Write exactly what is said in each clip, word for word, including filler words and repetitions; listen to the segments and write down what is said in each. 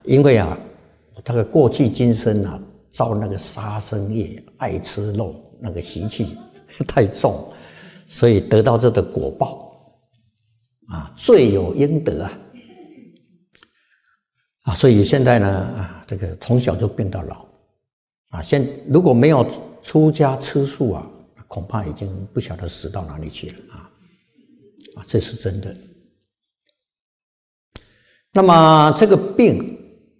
因为啊，那个过去今生啊，造那个杀生业，爱吃肉，那个习气太重，所以得到这个果报啊，罪有应得啊。啊，所以现在呢，啊，这个从小就病到老，啊，现如果没有出家吃素啊，恐怕已经不晓得死到哪里去了啊，啊，这是真的。那么这个病，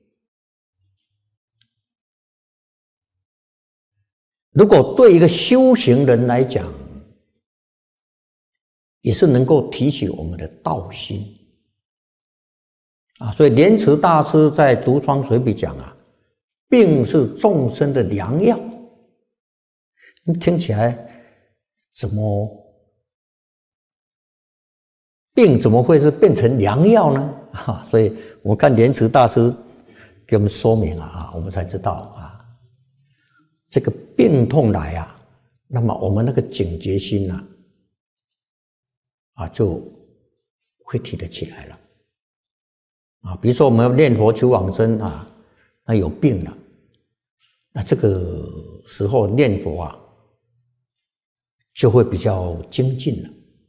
如果对一个修行人来讲，也是能够提起我们的道心。啊，所以莲池大师在《竹窗随笔》讲啊，病是众生的良药。听起来怎么病怎么会是变成良药呢？啊，所以我们看莲池大师给我们说明啊，啊，我们才知道啊，这个病痛来啊，那么我们那个警觉心啊，啊就会提得起来了。啊，比如说我们念佛求往生啊，那有病了，那这个时候念佛啊，就会比较精进了，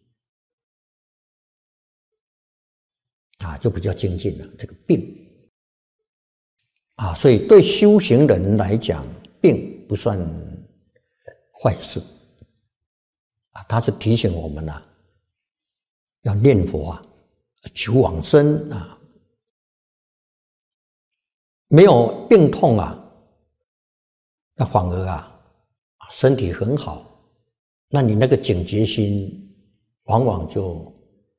啊，就比较精进了。这个病，啊，所以对修行人来讲，病不算坏事，啊，他是提醒我们啊，要念佛啊，求往生啊。没有病痛啊，那反而啊，身体很好，那你那个警觉心往往就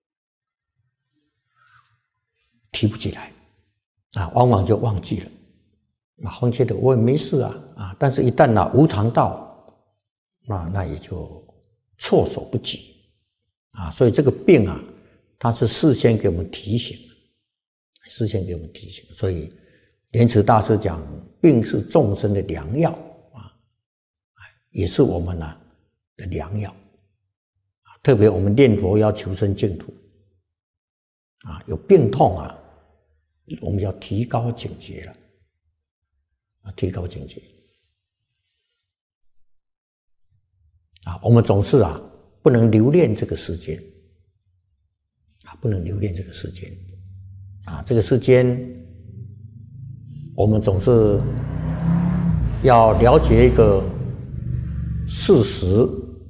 提不起来啊，往往就忘记了啊，放弃的我也没事啊啊，但是一旦啊无常到，那那也就措手不及啊，所以这个病啊，它是事先给我们提醒，事先给我们提醒，所以。莲池大师讲，病是众生的良药啊，也是我们啊的良药。特别我们念佛要求生净土啊，有病痛啊，我们要提高警觉了啊，提高警觉啊，我们总是啊不能留恋这个世间啊，不能留恋这个世间啊，这个世间。我们总是要了解一个事实，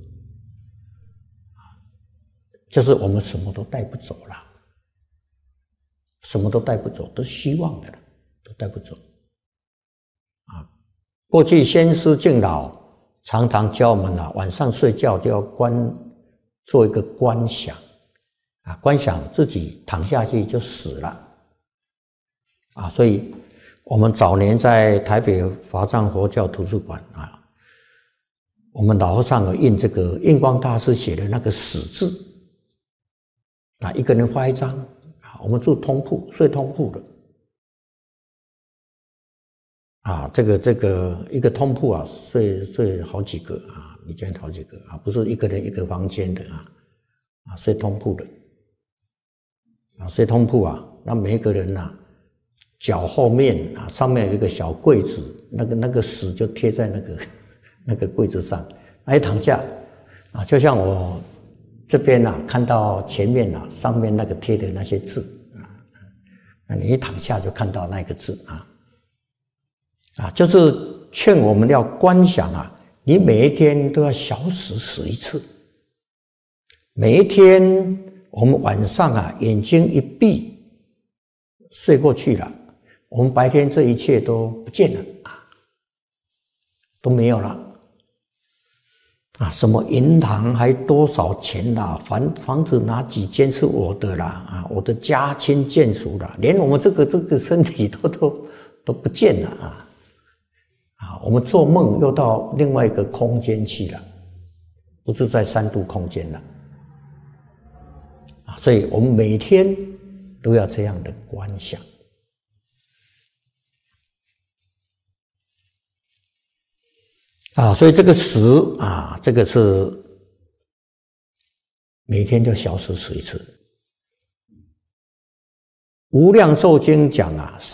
就是我们什么都带不走了，什么都带不走，都是虚妄的了，都带不走。啊，过去先师敬老常常教我们啊，晚上睡觉就要观做一个观想，啊，观想自己躺下去就死了，啊，所以。我们早年在台北华藏佛教图书馆啊，我们老和尚有印这个印光大师写的那个死字啊，一个人画一张啊，我们住通铺，睡通铺的啊，这个这个一个通铺啊，睡睡好几个啊，一间好几个啊，不是一个人一个房间的啊，啊，睡通铺的啊，睡通铺啊，那每一个人啊。脚后面啊，上面有一个小柜子，那个那个屎就贴在那个那个柜子上，一躺下啊，就像我这边啊，看到前面啊，上面那个贴的那些字啊，那你一躺下就看到那个字啊，啊，就是劝我们要观想啊，你每一天都要小死死一次，每一天我们晚上啊，眼睛一闭，睡过去了。我们白天这一切都不见了啊，都没有了啊！什么银行还多少钱啦？房房子哪几间是我的啦？啊，我的家亲眷属啦，连我们这个这个身体都都都不见了啊！啊，我们做梦又到另外一个空间去了，不是在三度空间了啊！所以我们每天都要这样的观想。啊，所以这个死啊，这个是每天就小死死一次。无量寿经讲啊。